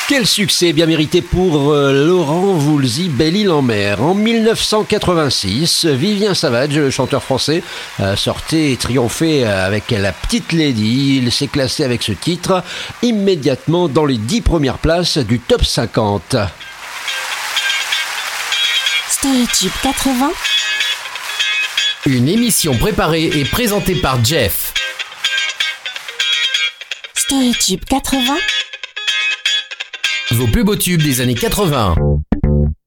Quel succès bien mérité pour Laurent Voulzy, Belle-Île-en-Mer. En 1986, Vivien Savage, le chanteur français, sortait et triomphait avec La Petite Lady. Il s'est classé avec ce titre immédiatement dans les 10 premières places du top 50. Stéréotype 80. Une émission préparée et présentée par Jeff. Stéréotype 80. Vos plus beaux tubes des années 80.